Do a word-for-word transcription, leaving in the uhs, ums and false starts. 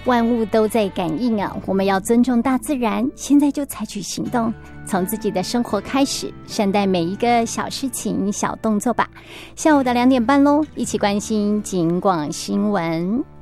万物都在感应啊，我们要尊重大自然，现在就采取行动，从自己的生活开始，善待每一个小事情、小动作吧。下午的两点半喽，一起关心警广新闻。